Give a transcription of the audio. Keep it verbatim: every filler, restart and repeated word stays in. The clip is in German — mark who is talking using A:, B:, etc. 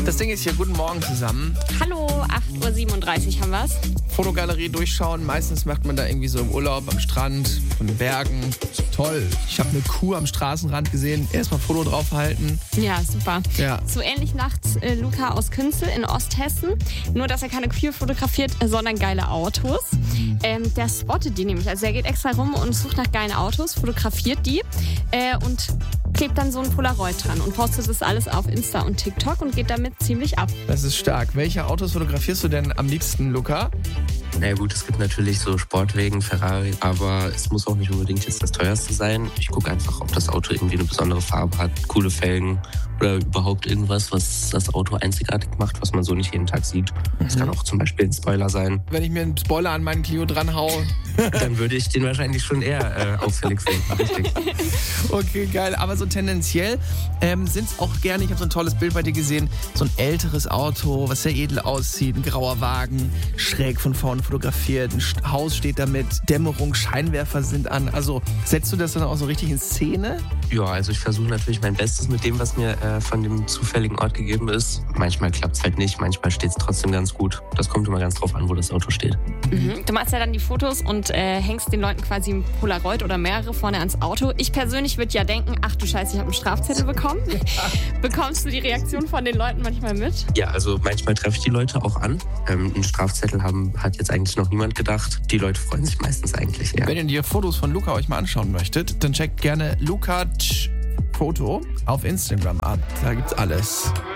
A: Das Ding ist hier, guten Morgen zusammen.
B: Hallo, acht Uhr siebenunddreißig haben wir's.
A: Fotogalerie durchschauen. Meistens macht man da irgendwie so im Urlaub am Strand, von den Bergen. Toll. Ich habe eine Kuh am Straßenrand gesehen. Erstmal Foto draufhalten.
B: Ja, super.
A: Ja.
B: So ähnlich macht äh, Luca aus Künzel in Osthessen. Nur, dass er keine Kühe fotografiert, äh, sondern geile Autos. Mhm. Ähm, der spottet die nämlich. Also er geht extra rum und sucht nach geilen Autos, fotografiert die äh, und klebt dann so ein Polaroid dran und postet das alles auf Insta und TikTok und geht damit ziemlich ab.
A: Das ist stark. Welche Autos fotografierst du denn am liebsten, Luca?
C: Na ja, gut, es gibt natürlich so Sportwagen, Ferrari, aber es muss auch nicht unbedingt jetzt das teuerste sein. Ich gucke einfach, ob das Auto irgendwie eine besondere Farbe hat, coole Felgen oder überhaupt irgendwas, was das Auto einzigartig macht, was man so nicht jeden Tag sieht. Das mhm. kann auch zum Beispiel ein Spoiler sein.
A: Wenn ich mir einen Spoiler an meinen Clio dran haue,
C: dann würde ich den wahrscheinlich schon eher äh, auffällig finden. Richtig.
A: Okay, geil. Aber so tendenziell ähm, sind es auch gerne, ich habe so ein tolles Bild bei dir gesehen, so ein älteres Auto, was sehr edel aussieht, ein grauer Wagen, schräg von vorne fotografiert, ein Haus steht da mit Dämmerung, Scheinwerfer sind an. Also setzt du das dann auch so richtig in Szene?
C: Ja, also ich versuche natürlich mein Bestes mit dem, was mir äh, von dem zufälligen Ort gegeben ist. Manchmal klappt es halt nicht, manchmal steht es trotzdem ganz gut. Das kommt immer ganz drauf an, wo das Auto steht.
B: Mhm. Du machst ja dann die Fotos und äh, hängst den Leuten quasi ein Polaroid oder mehrere vorne ans Auto. Ich persönlich würde ja denken, ach du Scheiße, ich habe einen Strafzettel bekommen. Bekommst du die Reaktion von den Leuten manchmal mit?
C: Ja, also manchmal treffe ich die Leute auch an. Ähm, einen Strafzettel haben, hat jetzt eigentlich noch niemand gedacht. Die Leute freuen sich meistens eigentlich eher.
A: Wenn ihr die Fotos von Luca euch mal anschauen möchtet, dann checkt gerne Luca Foto auf Instagram ab. Da gibt's alles.